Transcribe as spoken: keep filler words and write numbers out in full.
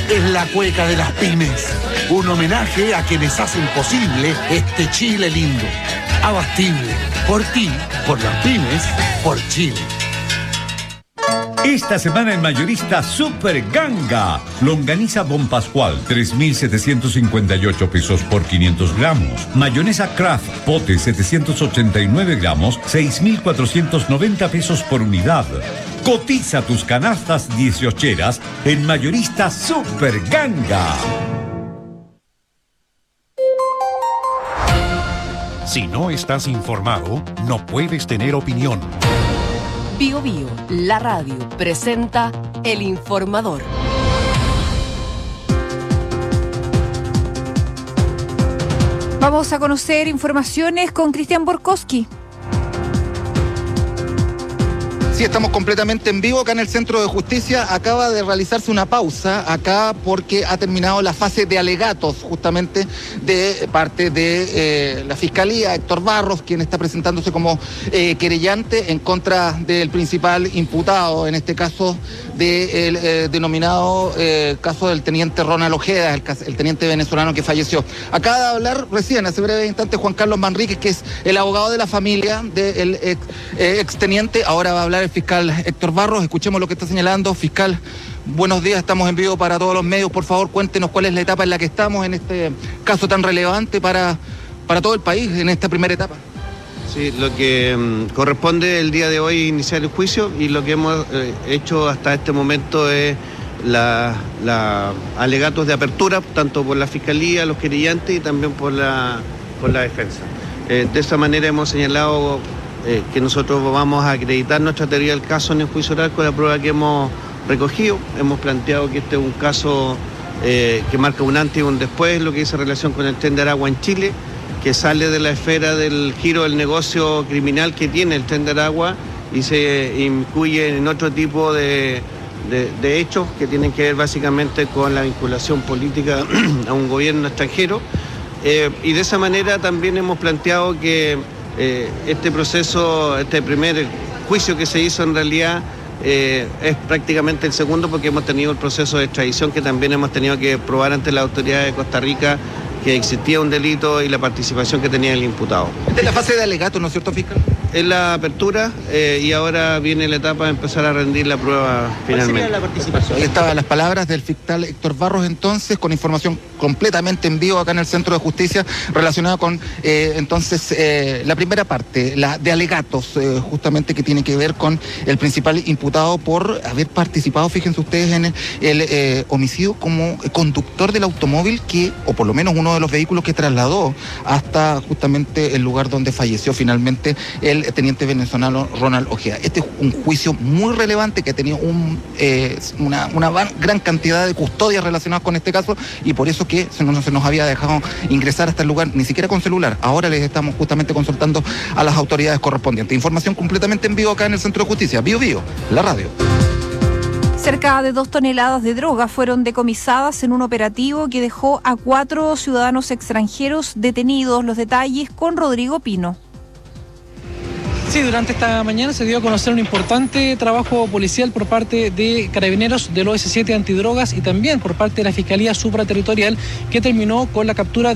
es la cueca de las pymes. Un homenaje a quienes hacen posible este Chile lindo. Abastible. Por ti, por las pymes, por Chile. Esta semana en Mayorista Super Ganga. Longaniza Don Pascual, tres mil setecientos cincuenta y ocho pesos por quinientos gramos. Mayonesa Kraft Pote, setecientos ochenta y nueve gramos, seis mil cuatrocientos noventa pesos por unidad. Cotiza tus canastas dieciocheras en Mayorista Super Ganga. Si no estás informado, no puedes tener opinión. Bio Bio, la radio, presenta El Informador. Vamos a conocer informaciones con Cristian Borkowski. Sí, estamos completamente en vivo acá en el Centro de Justicia. Acaba de realizarse una pausa acá porque ha terminado la fase de alegatos justamente de parte de eh, la Fiscalía. Héctor Barros, quien está presentándose como eh, querellante en contra del principal imputado, en este caso del eh, denominado eh, caso del teniente Ronald Ojeda, el, el teniente venezolano que falleció. Acaba de hablar recién, hace breve instante, Juan Carlos Manríquez, que es el abogado de la familia del ex, eh, exteniente. Ahora va a hablar el fiscal Héctor Barros. Escuchemos lo que está señalando. Fiscal, buenos días, estamos en vivo para todos los medios. Por favor, cuéntenos cuál es la etapa en la que estamos en este caso tan relevante para, para todo el país, en esta primera etapa. Sí, lo que um, corresponde el día de hoy es iniciar el juicio, y lo que hemos eh, hecho hasta este momento es la, la alegatos de apertura, tanto por la Fiscalía, los querellantes, y también por la, por la defensa. Eh, de esa manera hemos señalado eh, que nosotros vamos a acreditar nuestra teoría del caso en el juicio oral con la prueba que hemos recogido. Hemos planteado que este es un caso eh, que marca un antes y un después, lo que dice relación con el tren de Aragua en Chile, que sale de la esfera del giro del negocio criminal que tiene el tren de Aragua y se incluye en otro tipo de, de, de hechos que tienen que ver básicamente con la vinculación política a un gobierno extranjero. Eh, y de esa manera también hemos planteado que eh, este proceso, este primer juicio que se hizo en realidad eh, es prácticamente el segundo, porque hemos tenido el proceso de extradición que también hemos tenido que probar ante la autoridad de Costa Rica que existía un delito y la participación que tenía el imputado. Esta es la fase de alegato, ¿no es cierto, fiscal? Es la apertura eh, y ahora viene la etapa de empezar a rendir la prueba finalmente. ¿Cuál sería la participación? Ahí estaban las palabras del fiscal Héctor Barros, entonces, con información completamente en vivo acá en el Centro de Justicia, relacionada con, eh, entonces, eh, la primera parte, la de alegatos, eh, justamente que tiene que ver con el principal imputado por haber participado, fíjense ustedes, en el, el eh, homicidio como conductor del automóvil que, o por lo menos uno de los vehículos que trasladó hasta justamente el lugar donde falleció finalmente el teniente venezolano Ronald Ojeda. Este es un juicio muy relevante que ha tenido un, eh, una, una gran cantidad de custodias relacionadas con este caso, y por eso que se nos, se nos había dejado ingresar hasta el lugar, ni siquiera con celular. Ahora les estamos justamente consultando a las autoridades correspondientes. Información completamente en vivo acá en el Centro de Justicia. Bio Bio, la radio. Cerca de dos toneladas de droga fueron decomisadas en un operativo que dejó a cuatro ciudadanos extranjeros detenidos. Los detalles con Rodrigo Pino. Sí, durante esta mañana se dio a conocer un importante trabajo policial por parte de Carabineros del O S siete Antidrogas y también por parte de la Fiscalía Supraterritorial, que terminó con la captura